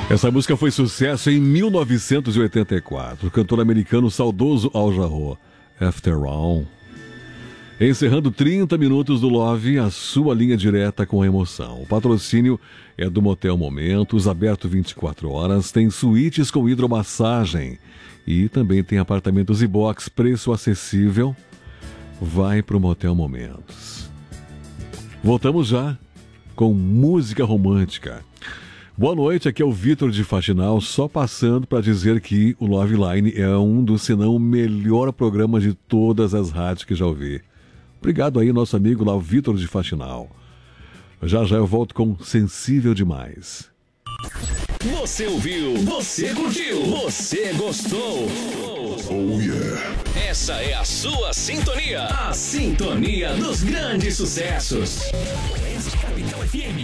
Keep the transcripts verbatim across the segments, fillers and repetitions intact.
Essa música foi sucesso em mil novecentos e oitenta e quatro. O cantor americano saudoso Al Jarreau, After All. Encerrando trinta minutos do Love, a sua linha direta com a emoção. O patrocínio é do Motel Momentos, aberto vinte e quatro horas, tem suítes com hidromassagem e também tem apartamentos e box, preço acessível. Vai pro Motel Momentos. Voltamos já com música romântica. Boa noite, aqui é o Vitor de Faxinal, só passando para dizer que o Love Line é um dos, se não o melhor programa de todas as rádios que já ouvi. Obrigado aí, nosso amigo lá, o Vitor de Faxinal. Já já eu volto com Sensível Demais. Você ouviu, você curtiu, você gostou. Oh yeah. Essa é a sua sintonia, a sintonia dos grandes sucessos. Capital F M.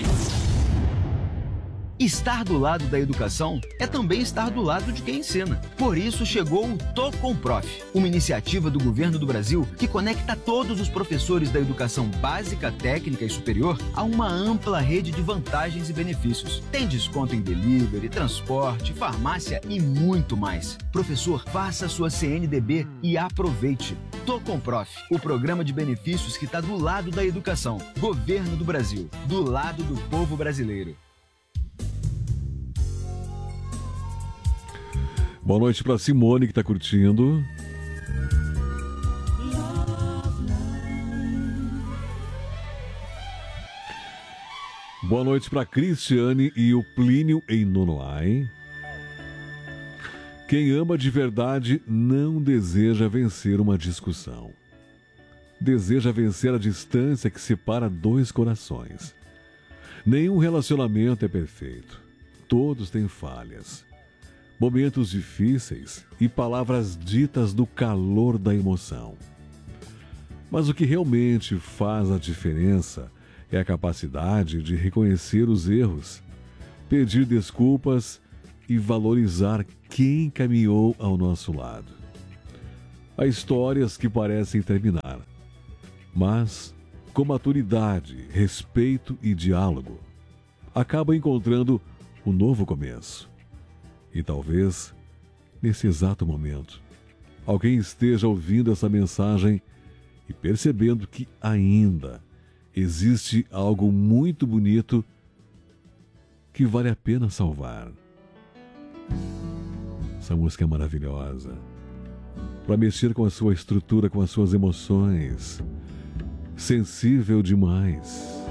Estar do lado da educação é também estar do lado de quem ensina. Por isso chegou o Tô Com Prof, uma iniciativa do governo do Brasil que conecta todos os professores da educação básica, técnica e superior a uma ampla rede de vantagens e benefícios. Tem desconto em delivery, transporte, farmácia e muito mais. Professor, faça sua C N D B e aproveite. Tô Com Prof, o programa de benefícios que está do lado da educação. Governo do Brasil, do lado do povo brasileiro. Boa noite para Simone, que está curtindo. Boa noite para Cristiane e o Plínio em Nonoai. Quem ama de verdade não deseja vencer uma discussão. Deseja vencer a distância que separa dois corações. Nenhum relacionamento é perfeito. Todos têm falhas. Momentos difíceis e palavras ditas no calor da emoção. Mas o que realmente faz a diferença é a capacidade de reconhecer os erros, pedir desculpas e valorizar quem caminhou ao nosso lado. Há histórias que parecem terminar, mas com maturidade, respeito e diálogo, acabam encontrando um novo começo. E talvez, nesse exato momento, alguém esteja ouvindo essa mensagem e percebendo que ainda existe algo muito bonito que vale a pena salvar. Essa música é maravilhosa. Para mexer com a sua estrutura, com as suas emoções. Sensível Demais.